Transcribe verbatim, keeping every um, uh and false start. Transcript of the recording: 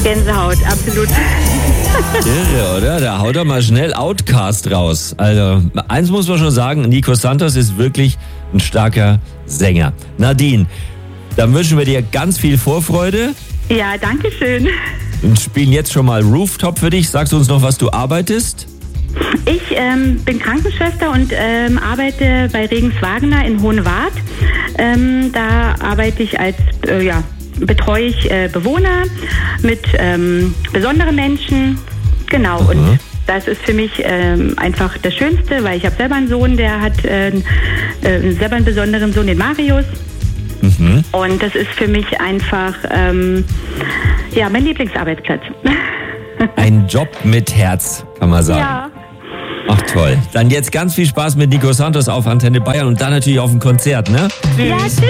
Gänsehaut, absolut. Irre, oder? Da haut er mal schnell Outcast raus. Also, eins muss man schon sagen, Nico Santos ist wirklich ein starker Sänger. Nadine, dann wünschen wir dir ganz viel Vorfreude Ja, danke schön. und spielen jetzt schon mal Rooftop für dich. Sagst du uns noch, was du arbeitest? Ich ähm, bin Krankenschwester und ähm, arbeite bei Regens-Wagner in Hohenwart. Ähm, da arbeite ich als, äh, ja, betreue ich äh, Bewohner mit ähm, besonderen Menschen. Genau, Mhm. und das ist für mich ähm, einfach das Schönste, weil ich habe selber einen Sohn, der hat äh, äh, selber einen besonderen Sohn, den Marius. Mhm. Und das ist für mich einfach ähm, ja, mein Lieblingsarbeitsplatz. Ein Job mit Herz, kann man sagen. Ja. Ach toll. Dann jetzt ganz viel Spaß mit Nico Santos auf Antenne Bayern und dann natürlich auf dem Konzert, ne? Ja,